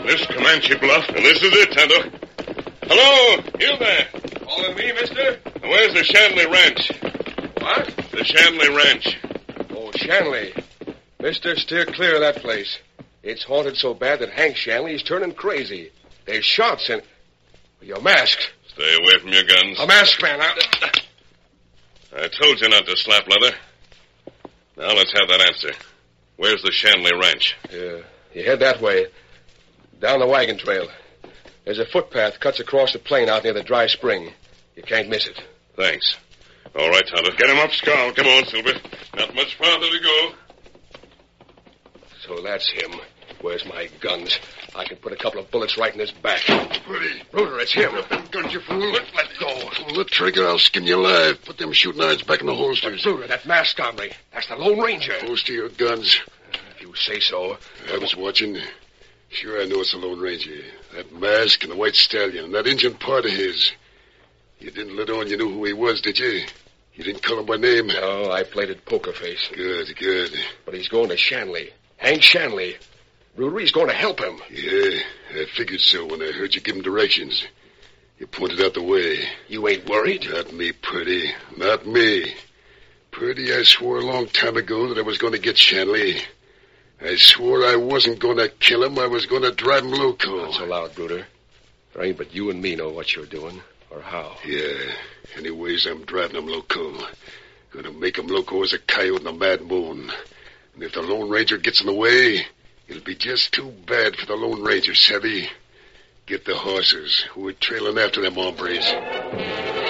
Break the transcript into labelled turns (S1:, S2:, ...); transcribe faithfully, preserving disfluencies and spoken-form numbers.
S1: This Comanche bluff, and this is it, Tonto. Hello, you there.
S2: Calling me, mister?
S1: Where's the Shanley Ranch?
S2: What?
S1: The Shanley Ranch.
S2: Oh, Shanley. Mister, steer clear of that place. It's haunted so bad that Hank Shanley is turning crazy. There's shots and... You're masked.
S1: Stay away from your guns.
S2: A masked man. I...
S1: I told you not to slap leather. Now let's have that answer. Where's the Shanley Ranch?
S2: Yeah, you head that way. Down the wagon trail. There's a footpath cuts across the plain out near the dry spring. You can't miss it.
S1: Thanks. All right, Tonto. Get him up, Scout. Come on, Silver. Not much farther to go.
S2: So that's him. Where's my guns? I can put a couple of bullets right in his back.
S3: Pretty.
S2: Bruder, it's him.
S3: Them guns, you fool.
S2: Let, let go.
S3: Pull the trigger, I'll skin you alive. Put them shooting irons back in the holsters.
S2: Bruder, that masked hombre. That's the Lone Ranger.
S3: Holster your guns.
S2: If you say so.
S3: I was watching. Sure, I know it's the Lone Ranger. That mask and the white stallion and that Indian part of his. You didn't let on you knew who he was, did you? You didn't call him by name?
S2: No, I played it poker face.
S3: Good, good.
S2: But he's going to Shanley. Hank Shanley. Bruder, he's going to help him.
S3: Yeah, I figured so when I heard you give him directions. You pointed out the way.
S2: You ain't worried?
S3: Not me, Purdy. Not me. Purdy, I swore a long time ago that I was going to get Shanley. I swore I wasn't going to kill him. I was going to drive him loco.
S2: Not so loud, Bruder. There ain't but you and me know what you're doing, or how.
S3: Yeah. Anyways, I'm driving him loco. Gonna make him loco as a coyote in a mad moon. And if the Lone Ranger gets in the way, it'll be just too bad for the Lone Ranger, savvy? Get the horses who are trailing after them hombres.